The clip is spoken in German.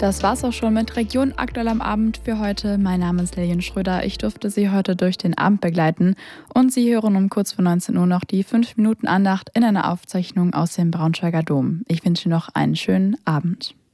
Das war's auch schon mit Region aktuell am Abend für heute. Mein Name ist Lilian Schröder. Ich durfte Sie heute durch den Abend begleiten und Sie hören um kurz vor 19 Uhr noch die 5 Minuten Andacht in einer Aufzeichnung aus dem Braunschweiger Dom. Ich wünsche Ihnen noch einen schönen Abend.